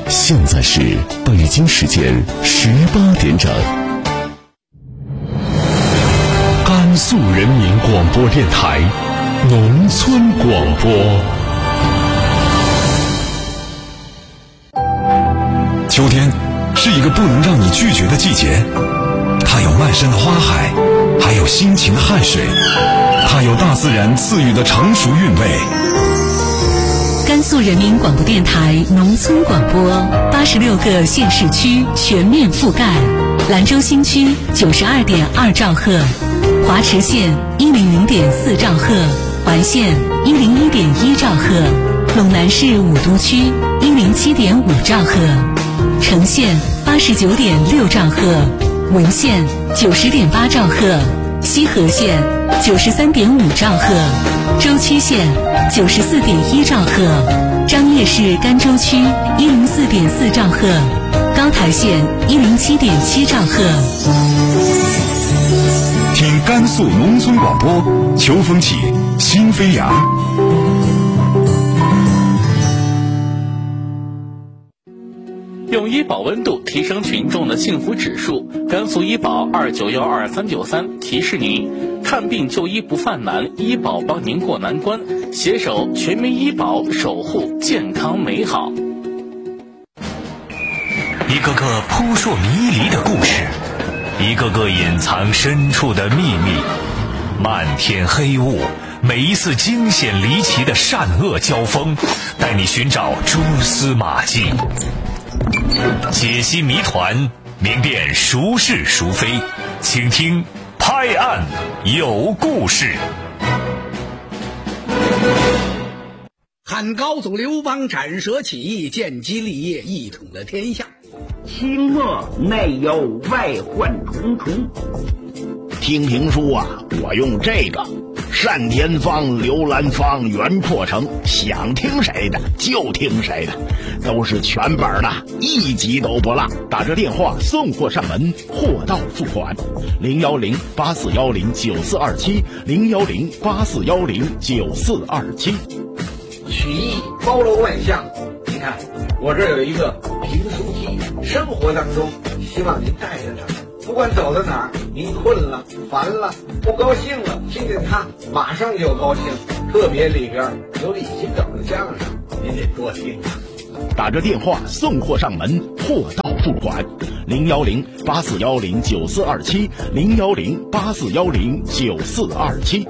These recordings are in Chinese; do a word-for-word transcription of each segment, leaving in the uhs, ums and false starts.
现在是北京时间十八点整。甘肃人民广播电台农村广播。 秋天是一个不能让你拒绝的季节，它有漫山的花海，还有辛勤的汗水，它有大自然赐予的成熟韵味。 甘肃人民广播电台农村广播，八十六个县市区全面覆盖。兰州新区九十二点二兆赫，华池县一零零点四兆赫，怀县一零一点一兆赫，陇南市武都区一零七点五兆赫，成县八十九点六兆赫，文县九十点八兆赫，西河县九十三点五兆赫，舟曲县九十四点一兆赫，张掖市甘州区一零四点四兆赫，高台县一零七点七兆赫。 听甘肃农村广播，秋风起，心飞扬。 用医保温度提升群众的幸福指数，甘肃医保二九幺二三九三提示您：看病就医不犯难，医保帮您过难关，携手全民医保，守护健康美好。 一个个扑朔迷离的故事，一个个隐藏深处的秘密，漫天黑雾，每一次惊险离奇的善恶交锋，带你寻找蛛丝马迹，解析谜团，明辨孰是孰非，请听拍案有故事。 汉高祖刘邦斩蛇起义，建基立业，一统了天下。 清末内忧外患重重。 听评书啊，我用这个单田芳、刘兰芳、袁阔成，想听谁的就听谁的，都是全本的，一集都不落。打着电话送货上门，货到付款。零幺零八四幺零九四二七，零幺零八四幺零九四二七。 曲艺包罗万象，你看我这有一个评书机，生活当中希望您带着它，不管走到哪儿，您困了、烦了、不高兴了，听见它马上就高兴。特别里边有李金斗的相声，您得多听。 打着电话送货上门，货到付款。零幺零八四幺零九四二七，零幺零八四幺零九四二七。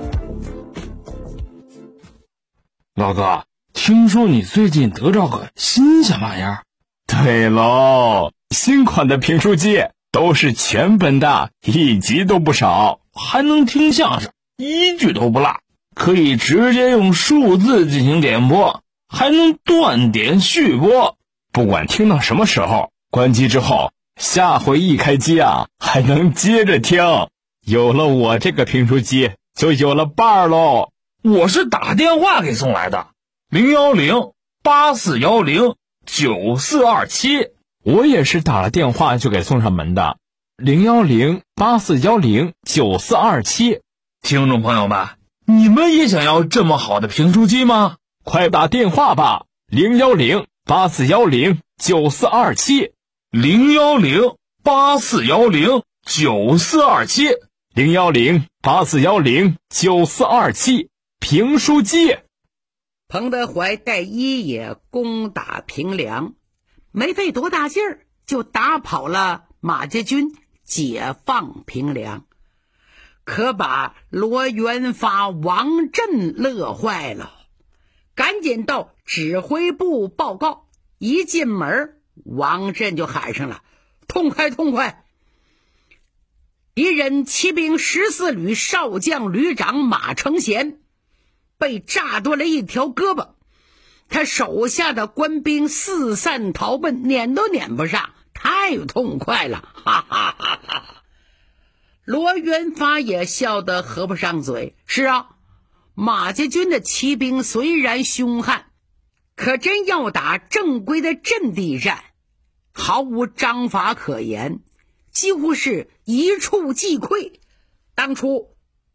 老哥，听说你最近得着个新鲜玩意儿？ 对喽，新款的评书机都是全本的，一集都不少， 还能听相声，一句都不落，可以直接用数字进行点播，还能断点续播。 不管听到什么时候，关机之后，下回一开机啊，还能接着听。有了我这个评书机，就有了伴儿喽。 我是打电话给送来的，零幺零八四幺零九四二七。 我也是打了电话就给送上门的，零幺零八四幺零九四二七。 听众朋友们，你们也想要这么好的评书机吗？ 快打电话吧，零幺零八四幺零九四二七， 零幺零八四幺零九四二七， 零幺零八四幺零九四二七。评书机。 彭德怀带一野攻打平凉，没费多大劲儿就打跑了马家军，解放平凉，可把罗元发、王震乐坏了，赶紧到指挥部报告。一进门，王震就喊上了：痛快痛快！敌人骑兵十四旅少将旅长马承贤被炸断了一条胳膊，他手下的官兵四散逃奔，撵都撵不上，太痛快了，哈哈哈哈！罗元发也笑得合不上嘴。是啊，马家军的骑兵虽然凶悍，可真要打正规的阵地战，毫无章法可言，几乎是一触即溃。当初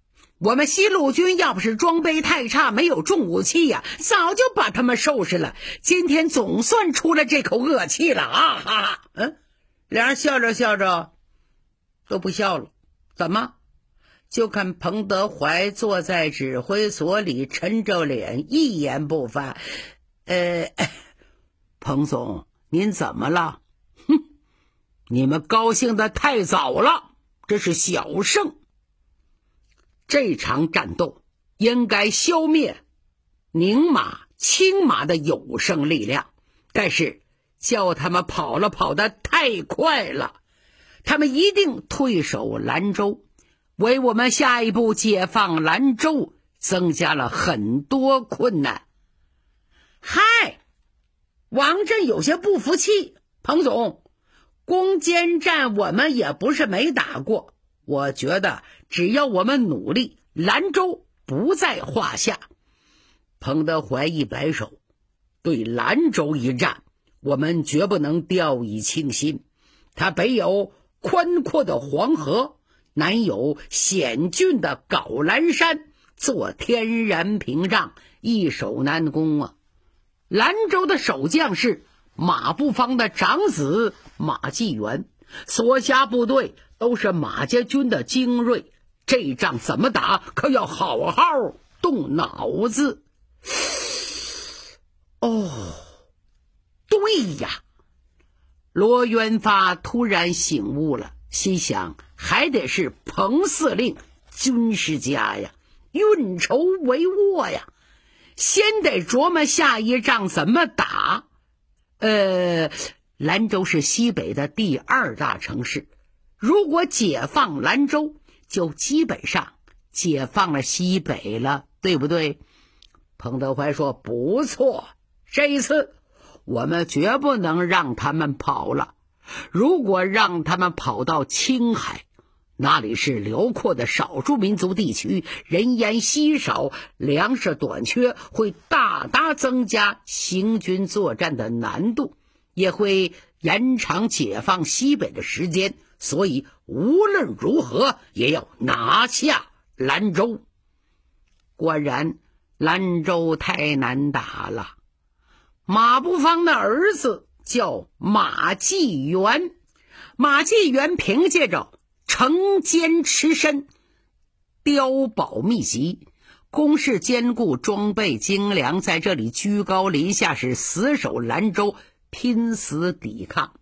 我们西路军要不是装备太差，没有重武器呀、啊，早就把他们收拾了。今天总算出了这口恶气了啊！哈哈，嗯，俩人笑着笑着都不笑了。怎么？就看彭德怀坐在指挥所里，沉着脸，一言不发。呃，彭总，您怎么了？哼，你们高兴得太早了，这是小胜。这场战斗应该消灭宁马、青马的有生力量，但是叫他们跑了跑得太快了，他们一定退守兰州，为我们下一步解放兰州增加了很多困难。嗨，王震有些不服气，彭总，攻坚战我们也不是没打过，我觉得只要我们努力，兰州不在话下。彭德怀一摆手，对兰州一战，我们绝不能掉以轻心。它北有宽阔的黄河，南有险峻的皋兰山，做天然屏障，易守难攻啊。兰州的守将是马步芳的长子马继元，所辖部队都是马家军的精锐，这仗怎么打可要好好动脑子。哦，对呀，罗元发突然醒悟了，心想还得是彭司令军事家呀，运筹帷幄呀，先得琢磨下一仗怎么打。呃，兰州是西北的第二大城市，如果解放兰州，就基本上解放了西北了，对不对？彭德怀说不错，这一次我们绝不能让他们跑了。如果让他们跑到青海，那里是辽阔的少数民族地区，人烟稀少，粮食短缺，会大大增加行军作战的难度，也会延长解放西北的时间，所以无论如何也要拿下兰州。果然兰州太难打了。马步芳的儿子叫马继元，马继元凭借着城坚持深，碉堡密集，工事坚固，装备精良，在这里居高临下，是死守兰州，拼死抵抗。